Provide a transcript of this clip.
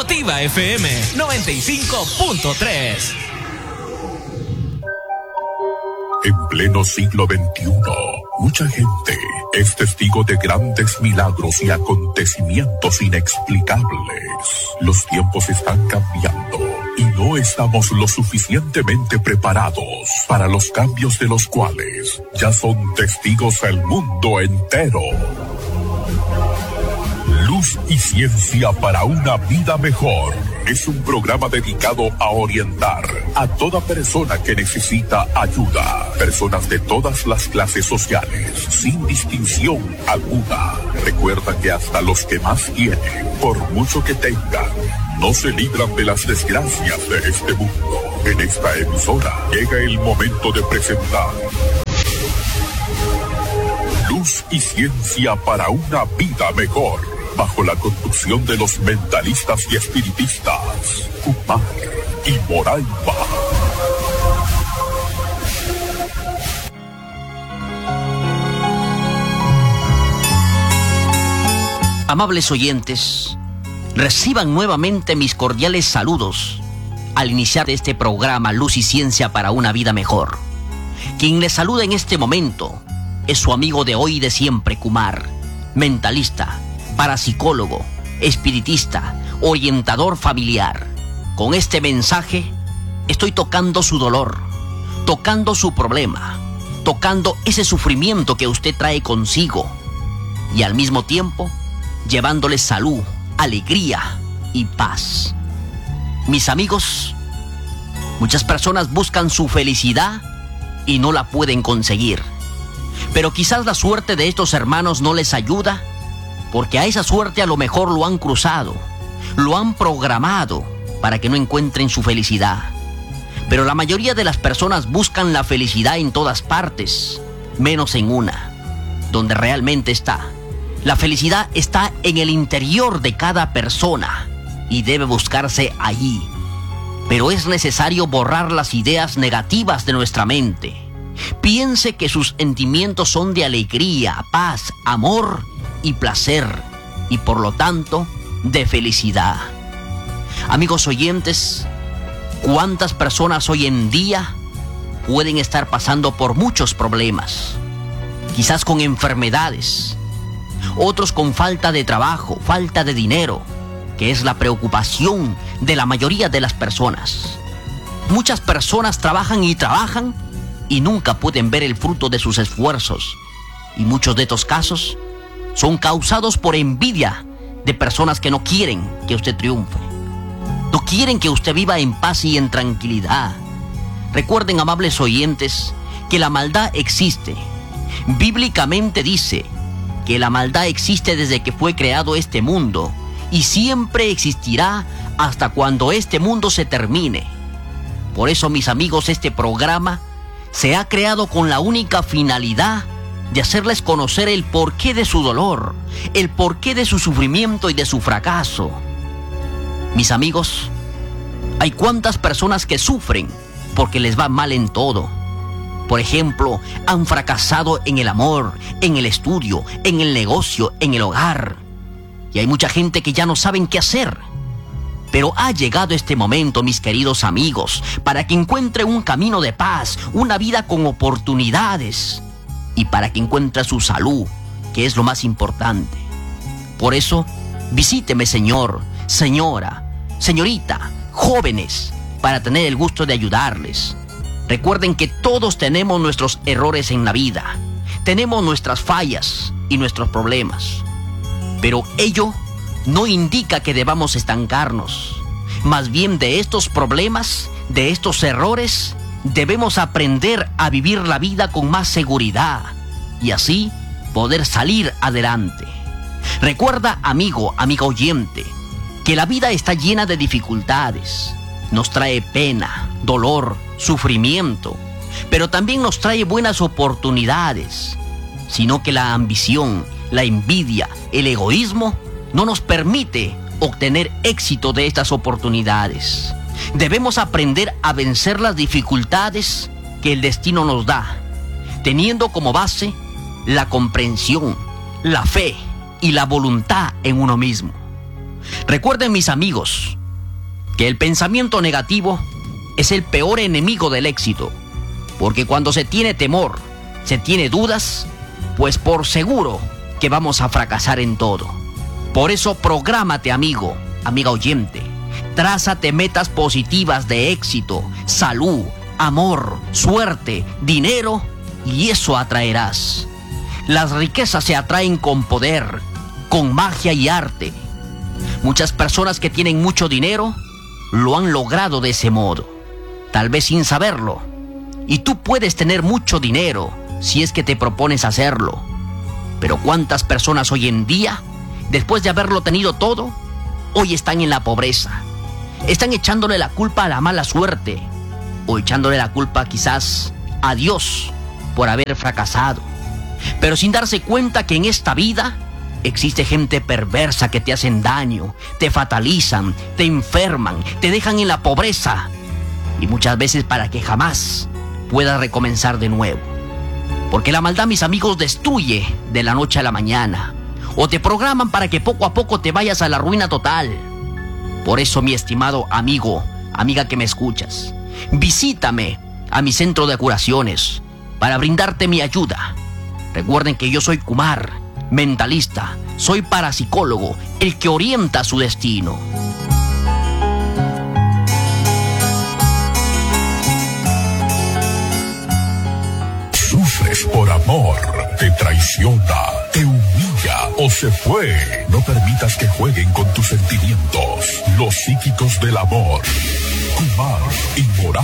Motiva FM 95.3. En pleno siglo XXI, mucha gente es testigo de grandes milagros y acontecimientos inexplicables. Los tiempos están cambiando y no estamos lo suficientemente preparados para los cambios de los cuales ya son testigos el mundo entero. Luz y Ciencia para una Vida Mejor es un programa dedicado a orientar a toda persona que necesita ayuda. Personas de todas las clases sociales, sin distinción alguna. Recuerda que hasta los que más tienen, por mucho que tengan, no se libran de las desgracias de este mundo. En esta emisora llega el momento de presentar Luz y Ciencia para una Vida Mejor, bajo la conducción de los mentalistas y espiritistas Kumar y Moraima. Amables oyentes, reciban nuevamente mis cordiales saludos al iniciar este programa Luz y Ciencia para una Vida Mejor. Quien les saluda en este momento es su amigo de hoy y de siempre, Kumar, mentalista, parapsicólogo, espiritista, orientador familiar. Con este mensaje estoy tocando su dolor, tocando su problema, tocando ese sufrimiento que usted trae consigo y al mismo tiempo llevándole salud, alegría y paz. Mis amigos, muchas personas buscan su felicidad y no la pueden conseguir, pero quizás la suerte de estos hermanos no les ayuda, porque a esa suerte a lo mejor lo han cruzado, lo han programado para que no encuentren su felicidad. Pero la mayoría de las personas buscan la felicidad en todas partes, menos en una, donde realmente está. La felicidad está en el interior de cada persona y debe buscarse allí. Pero es necesario borrar las ideas negativas de nuestra mente. Piense que sus sentimientos son de alegría, paz, amor y placer, y por lo tanto, de felicidad. Amigos oyentes, ¿cuántas personas hoy en día pueden estar pasando por muchos problemas? Quizás con enfermedades, otros con falta de trabajo, falta de dinero, que es la preocupación de la mayoría de las personas. Muchas personas trabajan y nunca pueden ver el fruto de sus esfuerzos, y muchos de estos casos son causados por envidia de personas que no quieren que usted triunfe. No quieren que usted viva en paz y en tranquilidad. Recuerden, amables oyentes, que la maldad existe. Bíblicamente dice que la maldad existe desde que fue creado este mundo y siempre existirá hasta cuando este mundo se termine. Por eso, mis amigos, este programa se ha creado con la única finalidad de hacerles conocer el porqué de su dolor, el porqué de su sufrimiento y de su fracaso. Mis amigos, hay cuántas personas que sufren porque les va mal en todo. Por ejemplo, han fracasado en el amor, en el estudio, en el negocio, en el hogar. Y hay mucha gente que ya no saben qué hacer. Pero ha llegado este momento, mis queridos amigos, para que encuentre un camino de paz, una vida con oportunidades, y para que encuentre su salud, que es lo más importante. Por eso, visíteme, señor, señora, señorita, jóvenes, para tener el gusto de ayudarles. Recuerden que todos tenemos nuestros errores en la vida, tenemos nuestras fallas y nuestros problemas, pero ello no indica que debamos estancarnos. Más bien, de estos problemas, de estos errores, debemos aprender a vivir la vida con más seguridad y así poder salir adelante. Recuerda, amigo, amiga oyente, que la vida está llena de dificultades. Nos trae pena, dolor, sufrimiento, pero también nos trae buenas oportunidades, sino que la ambición, la envidia, el egoísmo no nos permite obtener éxito de estas oportunidades. Debemos aprender a vencer las dificultades que el destino nos da, teniendo como base la comprensión, la fe y la voluntad en uno mismo. Recuerden, mis amigos, que el pensamiento negativo es el peor enemigo del éxito, porque cuando se tiene temor, se tiene dudas, pues por seguro que vamos a fracasar en todo. Por eso prográmate, amigo, amiga oyente. Trázate metas positivas de éxito, salud, amor, suerte, dinero, y eso atraerás. Las riquezas se atraen con poder, con magia y arte. Muchas personas que tienen mucho dinero lo han logrado de ese modo, tal vez sin saberlo. Y tú puedes tener mucho dinero si es que te propones hacerlo. Pero ¿cuántas personas hoy en día, después de haberlo tenido todo, hoy están en la pobreza? Están echándole la culpa a la mala suerte, o echándole la culpa quizás a Dios por haber fracasado, pero sin darse cuenta que en esta vida existe gente perversa que te hacen daño, te fatalizan, te enferman, te dejan en la pobreza, y muchas veces para que jamás puedas recomenzar de nuevo. Porque la maldad, mis amigos, destruye de la noche a la mañana, o te programan para que poco a poco te vayas a la ruina total. Por eso, mi estimado amigo, amiga que me escuchas, visítame a mi centro de curaciones para brindarte mi ayuda. Recuerden que yo soy Kumar, mentalista, soy parapsicólogo, el que orienta su destino. Sufres por amor, te traiciona, te humilla o se fue. No permitas que jueguen con tus sentimientos. Los psíquicos del amor. Kumar, inmoral.